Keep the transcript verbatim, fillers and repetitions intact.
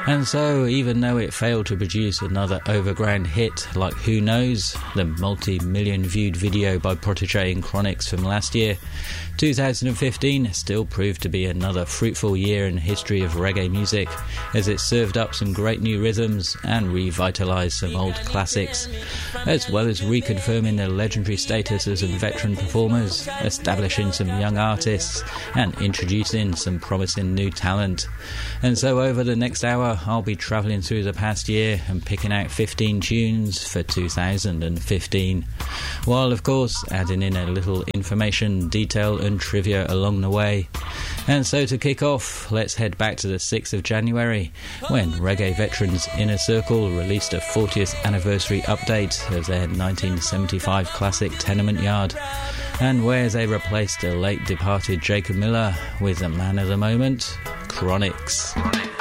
And so, even though it failed to produce another overground hit like Who Knows, the multi-million viewed video by Protégé and Chronixx from last year, two thousand fifteen still proved to be another fruitful year in the history of reggae music, as it served up some great new rhythms and revitalised some old classics, as well as reconfirming their legendary status as veteran performers, establishing some young artists and introducing some promising new talent. And so over the next hour I'll be travelling through the past year and picking out fifteen tunes for two thousand fifteen, while of course adding in a little information, detail and trivia along the way. And so to kick off, let's head back to the sixth of January, when reggae veterans Inner Circle released a fortieth anniversary update of their nineteen seventy-five classic Tenement Yard, and where they replaced the late departed Jacob Miller with the man of the moment, Chronixx.